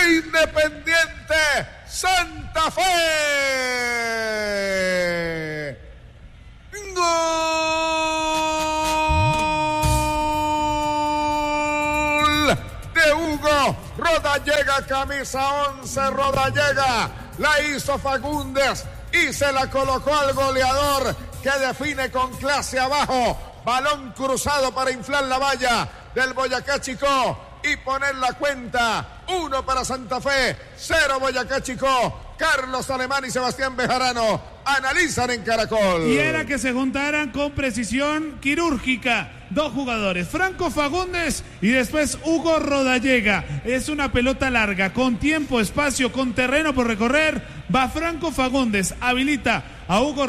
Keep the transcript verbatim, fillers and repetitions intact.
de Independiente Santa Fe. Gol de Hugo Rodallega, camisa once. Rodallega la hizo Fagundes y se la colocó al goleador, que define con clase abajo. Balón cruzado para inflar la valla del Boyacá Chicó y poner la cuenta. Uno para Santa Fe, cero Boyacá Chicó. Carlos Alemán y Sebastián Bejarano analizan en Caracol. Y era que se juntaran con precisión quirúrgica dos jugadores, Franco Fagundes y después Hugo Rodallega. Es una pelota larga, con tiempo, espacio, con terreno por recorrer. Va Franco Fagundes, habilita a Hugo